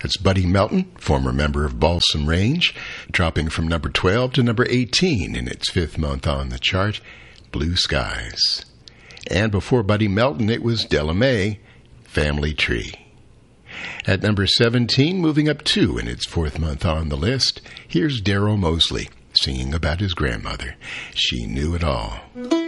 That's Buddy Melton, former member of Balsam Range, dropping from number 12 to number 18 in its fifth month on the chart, Blue Skies. And before Buddy Melton, it was Della Mae, Family Tree. At number 17, moving up 2 in its fourth month on the list, here's Darryl Mosley singing about his grandmother. She knew it all.